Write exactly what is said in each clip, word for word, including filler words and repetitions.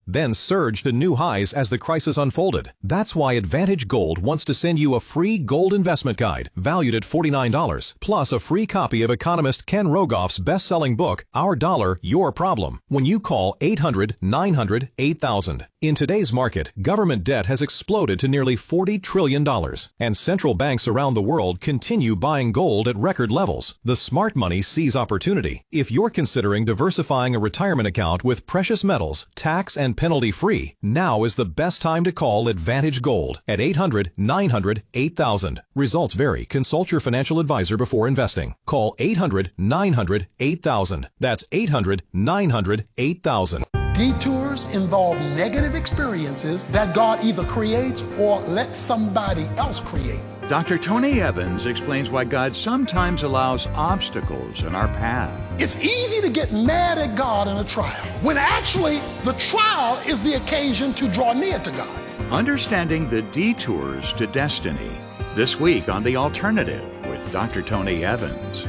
then surged to new highs as the crisis unfolded. That's why Advantage Gold wants to send you a free gold investment guide valued at forty-nine dollars, plus a free copy of economist Ken Rogoff's best-selling book, Our Dollar, Your Problem, when you call eight hundred, nine hundred, eight thousand. In today's market, government debt has exploded to nearly forty trillion dollars, and central banks around the world continue buying gold at record levels. The smart money sees opportunity. If you're considering diversifying a retirement account with precious metals, tax and penalty-free, now is the best time to call Advantage Gold at eight hundred, nine hundred, eight thousand. Results vary. Consult your financial advisor before investing. Call eight hundred, nine hundred, eight thousand. That's eight hundred, nine hundred, eight thousand. Detours involve negative experiences that God either creates or lets somebody else create. Doctor Tony Evans explains why God sometimes allows obstacles in our path. It's easy to get mad at God in a trial, when actually the trial is the occasion to draw near to God. Understanding the detours to destiny. This week on The Alternative with Doctor Tony Evans.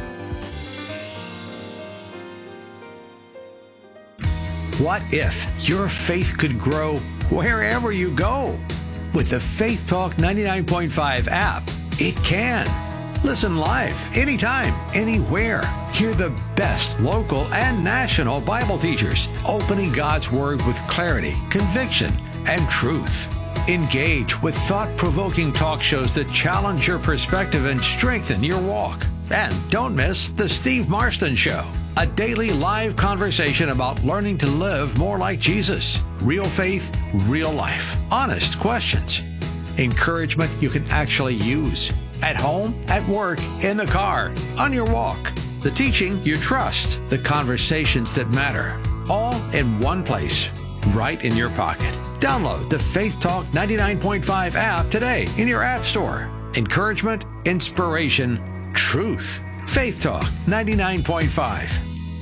What if your faith could grow wherever you go? With the Faith Talk ninety-nine point five app, it can. Listen live, anytime, anywhere. Hear the best local and national Bible teachers opening God's Word with clarity, conviction, and truth. Engage with thought-provoking talk shows that challenge your perspective and strengthen your walk. And don't miss The Steve Marston Show, a daily live conversation about learning to live more like Jesus. Real faith, real life. Honest questions. Encouragement you can actually use. At home, at work, in the car, on your walk. The teaching you trust. The conversations that matter. All in one place, right in your pocket. Download the Faith Talk ninety-nine point five app today in your app store. Encouragement, inspiration, truth. Faith Talk ninety-nine point five.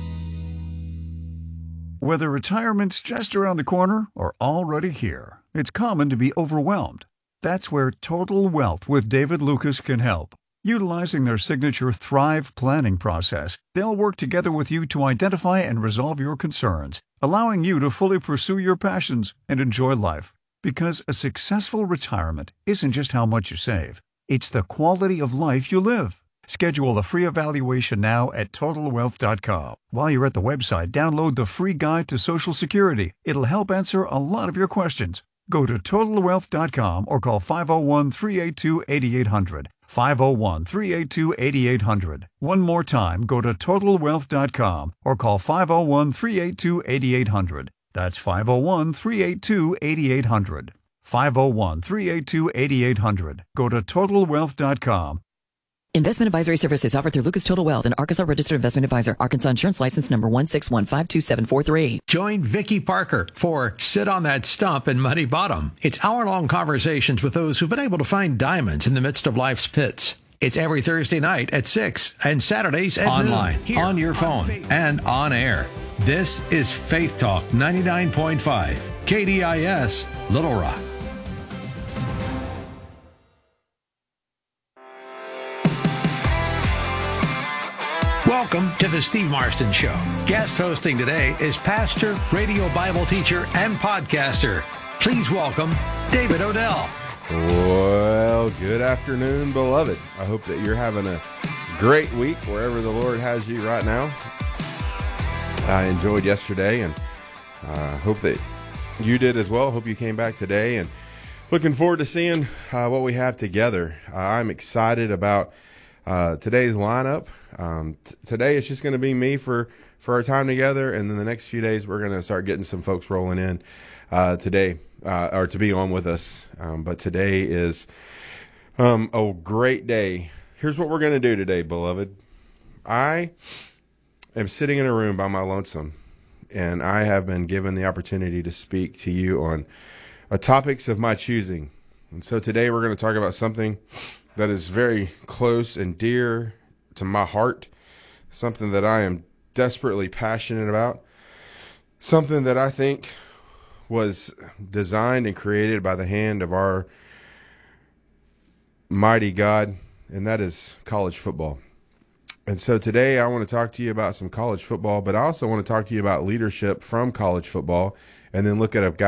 Whether retirement's just around the corner or already here, it's common to be overwhelmed. That's where Total Wealth with David Lucas can help. Utilizing their signature Thrive planning process, they'll work together with you to identify and resolve your concerns, allowing you to fully pursue your passions and enjoy life. Because a successful retirement isn't just how much you save, it's the quality of life you live. Schedule a free evaluation now at total wealth dot com. While you're at the website, download the free guide to Social Security. It'll help answer a lot of your questions. Go to total wealth dot com or call five oh one, three eight two, eight eight hundred. five oh one, three eight two, eight eight hundred. One more time, go to total wealth dot com or call five oh one, three eight two, eight eight hundred. That's five oh one, three eight two, eight eight hundred. five oh one, three eight two, eight eight hundred. Go to total wealth dot com. Investment advisory services offered through Lucas Total Wealth, an Arkansas registered investment advisor. Arkansas insurance license number one six one five two seven four three. Join Vicki Parker for Sit on That Stump in Muddy Bottom. It's hour-long conversations with those who've been able to find diamonds in the midst of life's pits. It's every Thursday night at six and Saturdays at Online, noon. Here on your on phone, Faith. and on air. This is Faith Talk ninety-nine point five, K D I S, Little Rock. Welcome to the Steve Marston Show. Guest hosting today is pastor, radio Bible teacher, and podcaster. Please welcome David Odell. Well, good afternoon, beloved. I hope that you're having a great week wherever the Lord has you right now. I enjoyed yesterday, and I uh, hope that you did as well. Hope you came back today, and looking forward to seeing uh, what we have together. Uh, I'm excited about uh, today's lineup. Um, t- today it's just going to be me for, for our time together, and then the next few days we're going to start getting some folks rolling in uh, today, uh, or to be on with us. Um, but today is um, a great day. Here's what we're going to do today, beloved. I am sitting in a room by my lonesome, and I have been given the opportunity to speak to you on uh, topics of my choosing. And so today we're going to talk about something that is very close and dear to my heart, something that I am desperately passionate about, something that I think was designed and created by the hand of our mighty God, and that is college football. And so today I want to talk to you about some college football, but I also want to talk to you about leadership from college football, and then look at a guy